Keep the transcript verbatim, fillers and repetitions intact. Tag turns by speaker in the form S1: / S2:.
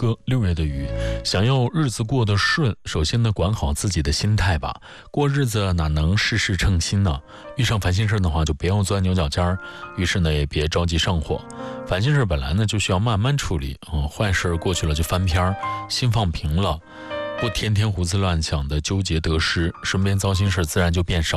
S1: 歌，六月的雨。想要日子过得顺，首先呢，管好自己的心态吧。过日子哪能事事称心呢？遇上烦心事的话，就不要钻牛角尖儿。于是呢，也别着急上火。烦心事本来呢就需要慢慢处理，嗯，坏事过去了就翻篇儿，心放平了，不天天胡思乱想的纠结得失，身边糟心事自然就变少。